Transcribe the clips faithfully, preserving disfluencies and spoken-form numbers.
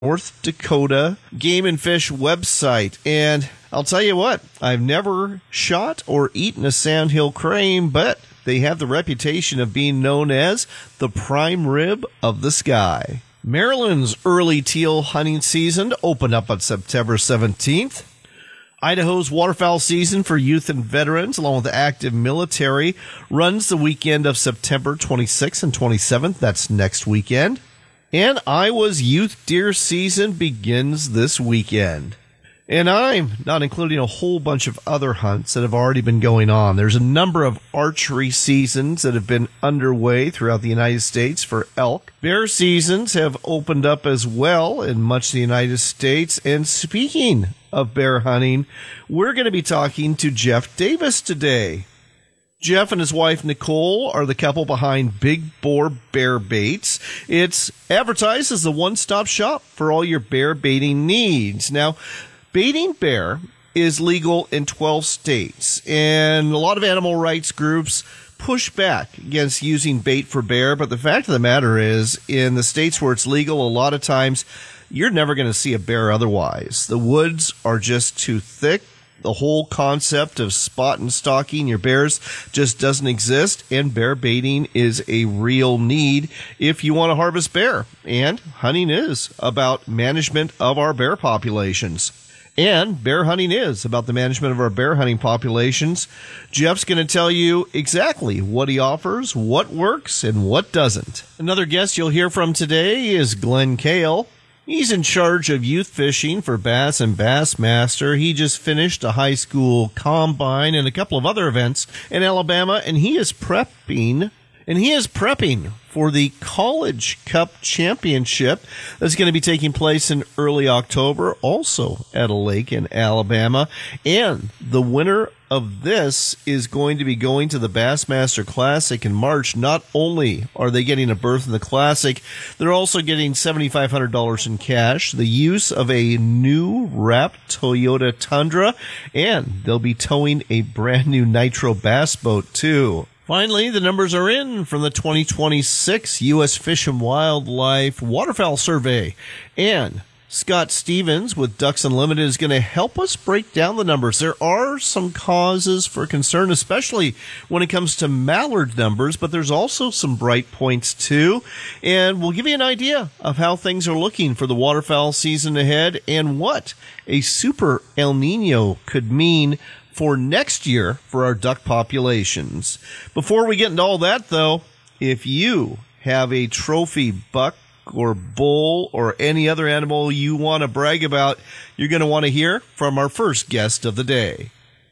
North Dakota Game and Fish website. And I'll tell you what, I've never shot or eaten a sandhill crane, but they have the reputation of being known as the prime rib of the sky. Maryland's early teal hunting season opened up on September seventeenth. Idaho's waterfowl season for youth and veterans, along with the active military, runs the weekend of September twenty-sixth and twenty-seventh. That's next weekend. And Iowa's youth deer season begins this weekend. And I'm not including a whole bunch of other hunts that have already been going on. There's a number of archery seasons that have been underway throughout the United States for elk. Bear seasons have opened up as well in much of the United States. And speaking of bear hunting, we're going to be talking to Jeff Davis today. Jeff and his wife, Nicole, are the couple behind Big Boar Bear Baits. It's advertised as the one-stop shop for all your bear baiting needs. Now, baiting bear is legal in twelve states, and a lot of animal rights groups push back against using bait for bear, but the fact of the matter is, in the states where it's legal, a lot of times you're never going to see a bear otherwise. The woods are just too thick. The whole concept of spot and stalking your bears just doesn't exist, and bear baiting is a real need if you want to harvest bear. And hunting is about management of our bear populations. And bear hunting is about the management of our bear hunting populations. Jeff's going to tell you exactly what he offers, what works, and what doesn't. Another guest you'll hear from today is Glenn Kale. He's in charge of youth fishing for Bass and Bassmaster. He just finished a high school combine and a couple of other events in Alabama, and he is prepping, and he is prepping for the College Cup Championship that's going to be taking place in early October, also at a lake in Alabama. And the winner of this is going to be going to the Bassmaster Classic in March. Not only are they getting a berth in the Classic, they're also getting seven thousand five hundred dollars in cash, the use of a new wrapped Toyota Tundra, and they'll be towing a brand new Nitro bass boat too. Finally, the numbers are in from the twenty twenty-six U S Fish and Wildlife Waterfowl Survey. And Scott Stevens with Ducks Unlimited is going to help us break down the numbers. There are some causes for concern, especially when it comes to mallard numbers, but there's also some bright points too. And we'll give you an idea of how things are looking for the waterfowl season ahead and what a super El Nino could mean for next year for our duck populations. Before we get into all that, though, if you have a trophy buck or bull or any other animal you want to brag about, you're going to want to hear from our first guest of the day.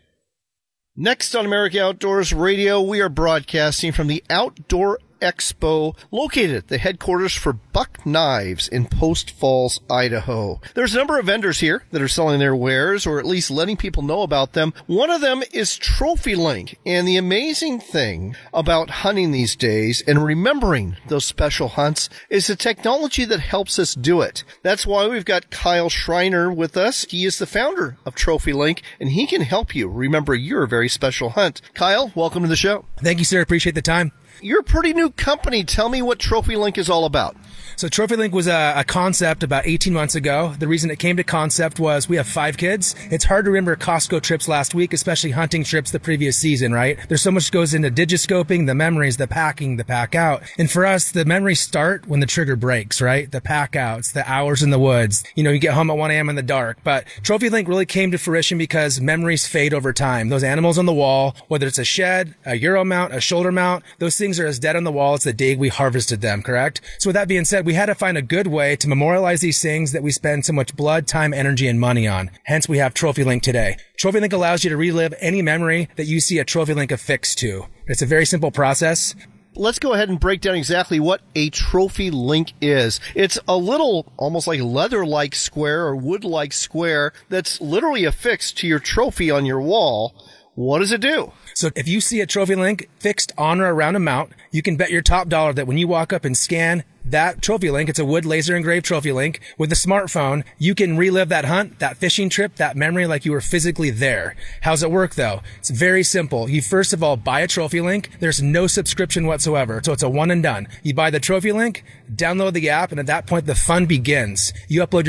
Next on America Outdoors Radio, we are broadcasting from the Outdoor Expo, located at the headquarters for Buck Knives in Post Falls, Idaho. There's a number of vendors here that are selling their wares, or at least letting people know about them. One of them is Trophy Link, and the amazing thing about hunting these days and remembering those special hunts is the technology that helps us do it. That's why we've got Kyle Schreiner with us. He is the founder of Trophy Link, and he can help you remember your very special hunt. Kyle, welcome to the show. Thank you, sir. Appreciate the time. You're a pretty new company. Tell me what Trophy Link is all about. So Trophy Link was a, a concept about eighteen months ago. The reason it came to concept was we have five kids. It's hard to remember Costco trips last week, especially hunting trips the previous season, right? There's so much goes into digiscoping, the memories, the packing, the pack out. And for us, the memories start when the trigger breaks, right? The pack outs, the hours in the woods. You know, you get home at one a.m. in the dark. But Trophy Link really came to fruition because memories fade over time. Those animals on the wall, whether it's a shed, a Euro mount, a shoulder mount, those things are as dead on the wall as the day we harvested them, correct? So with that being said, we had to find a good way to memorialize these things that we spend so much blood, time, energy, and money on. Hence, we have Trophy Link today. Trophy Link allows you to relive any memory that you see a Trophy Link affixed to. It's a very simple process. Let's go ahead and break down exactly what a Trophy Link is. It's a little, almost like leather-like square or wood-like square that's literally affixed to your trophy on your wall. What does it do? So if you see a Trophy Link fixed on or around a mount, you can bet your top dollar that when you walk up and scan, that trophy link, it's a wood laser engraved trophy link with a smartphone. You can relive that hunt, that fishing trip, that memory like you were physically there. How's it work though? It's very simple. You first of all buy a trophy link. There's no subscription whatsoever. So it's a one and done. You buy the trophy link, download the app, and at that point the fun begins. You upload your